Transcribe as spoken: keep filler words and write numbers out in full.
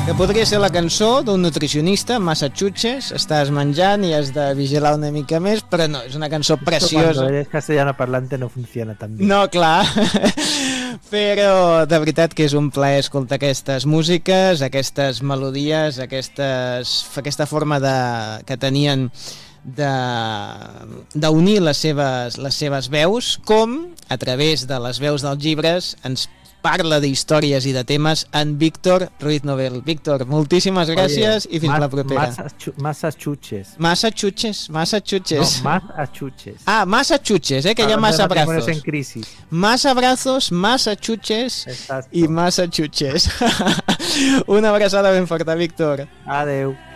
Que podria ser la cançó d'un nutricionista, Massachusetts, estàs menjant i has de vigilar una mica més, però no, és una cançó preciosa. Cuando eres castellano parlante no funciona tan bé. No, clar, però de veritat que és un plaer escoltar aquestes músiques, aquestes melodies, aquestes, aquesta forma de, que tenien d'unir les seves, les seves veus, com a través de les veus dels llibres ens parla d'històries i de temes en Víctor Ruiz Novel. Víctor, moltíssimes gràcies. Oye, i fins ma la propera. Massachusetts. Massachusetts. Massachusetts. No, Massachusetts. Ah, Massachusetts, eh, que hi ha massa abrazos. En crisis. Massa abrazos, Massachusetts Exacto. I Massachusetts. Una abraçada ben forta, Víctor. Adeu.